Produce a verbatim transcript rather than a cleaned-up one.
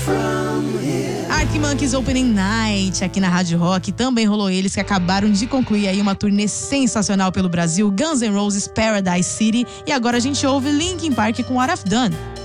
Arctic Monkeys Opening Night aqui na Rádio Rock. Também rolou eles que acabaram de concluir aí uma turnê sensacional pelo Brasil. Guns N' Roses Paradise City. E agora a gente ouve Linkin Park com What I've Done.